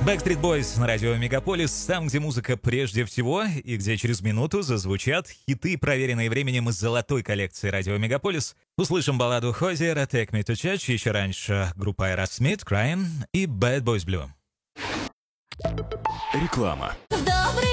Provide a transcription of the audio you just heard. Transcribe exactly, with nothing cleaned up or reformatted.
Backstreet Boys на радио Мегаполис, там, где музыка прежде всего, и где через минуту зазвучат хиты, проверенные временем из золотой коллекции радио Мегаполис. Услышим балладу Хозиера «Take Me to Church», еще раньше группа Aerosmith «Crying» и «Bad Boys Blue». Реклама. В добрый